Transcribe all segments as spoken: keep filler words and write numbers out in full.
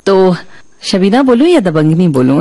तो शबीना बोलूं या दबंगनी बोलूं?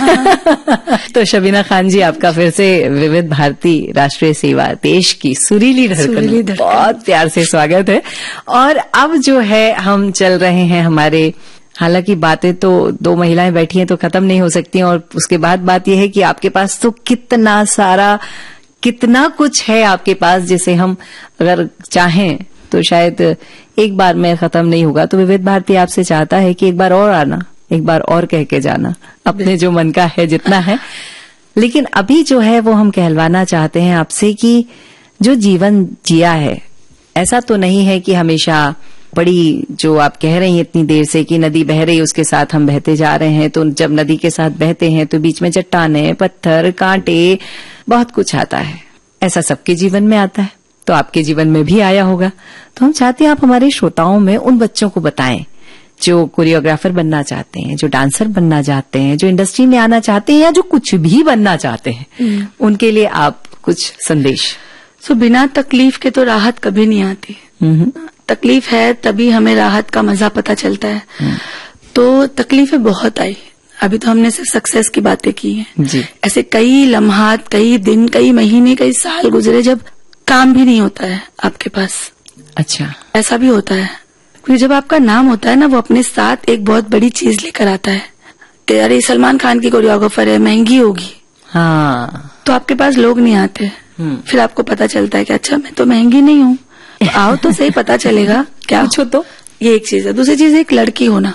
तो शबीना खान जी, आपका फिर से विविध भारती राष्ट्रीय सेवा देश की सुरीली धड़कन, बहुत प्यार से स्वागत है। और अब जो है हम चल रहे हैं हमारे, हालांकि बातें तो दो महिलाएं बैठी हैं तो खत्म नहीं हो सकती, और उसके बाद बात यह है कि आपके पास तो कितना सारा, कितना कुछ है आपके पास, जिसे हम अगर चाहें तो शायद एक बार में खत्म नहीं होगा। तो विविध भारती आपसे चाहता है कि एक बार और आना, एक बार और कह के जाना अपने जो मन का है, जितना है। लेकिन अभी जो है वो हम कहलवाना चाहते हैं आपसे कि जो जीवन जिया है, ऐसा तो नहीं है कि हमेशा बड़ी, जो आप कह रही हैं इतनी देर से कि नदी बह रही उसके साथ हम बहते जा रहे हैं, तो जब नदी के साथ बहते हैं तो बीच में चट्टाने, पत्थर, कांटे, बहुत कुछ आता है। ऐसा सबके जीवन में आता है, तो आपके जीवन में भी आया होगा। तो हम चाहते हैं आप हमारे श्रोताओं में उन बच्चों को बताएं जो कोरियोग्राफर बनना चाहते हैं, जो डांसर बनना चाहते हैं, जो इंडस्ट्री में आना चाहते हैं, या जो कुछ भी बनना चाहते हैं, उनके लिए आप कुछ संदेश। सो so, बिना तकलीफ के तो राहत कभी नहीं आती। तकलीफ है तभी हमें राहत का मजा पता चलता है। तो तकलीफें बहुत आई, अभी तो हमने सिर्फ सक्सेस की बातें की हैं जी। ऐसे कई लम्हात, कई दिन, कई महीने, कई साल गुजरे जब काम भी नहीं होता है आपके पास। अच्छा, ऐसा भी होता है, क्योंकि जब आपका नाम होता है ना, वो अपने साथ एक बहुत बड़ी चीज लेकर आता है कि अरे सलमान खान की कोरियोग्राफर है, महंगी होगी। हाँ, तो आपके पास लोग नहीं आते। फिर आपको पता चलता है कि अच्छा मैं तो महंगी नहीं हूँ, तो आओ तो सही, पता चलेगा क्या पूछो तो। ये एक चीज है। दूसरी चीज, एक लड़की होना,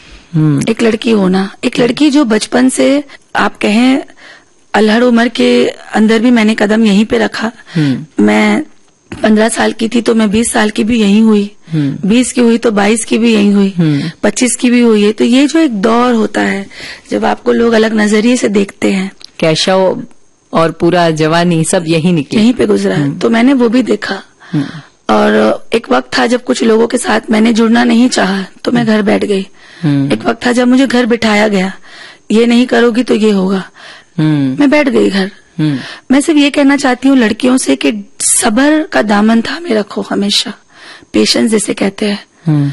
एक लड़की होना, एक लड़की जो बचपन से आप कहें अल्हड़ उम्र के अंदर भी मैंने कदम यहीं पे रखा। मैं पंद्रह साल की थी तो मैं बीस साल की भी यहीं हुई, बीस की हुई तो बाईस की भी यहीं हुई, पच्चीस की भी हुई है। तो ये जो एक दौर होता है जब आपको लोग अलग नजरिए से देखते हैं, कैशव और पूरा जवानी सब यही निकले, यहीं पे गुजरा है। तो मैंने वो भी देखा। और एक वक्त था जब कुछ लोगों के साथ मैंने जुड़ना नहीं चाहा तो मैं घर बैठ गई। एक वक्त था जब मुझे घर बिठाया गया, ये नहीं करोगी तो ये होगा, मैं बैठ गई घर। मैं सिर्फ ये कहना चाहती हूँ लड़कियों से कि सब्र का दामन थामे रखो हमेशा, पेशेंस जिसे कहते हैं।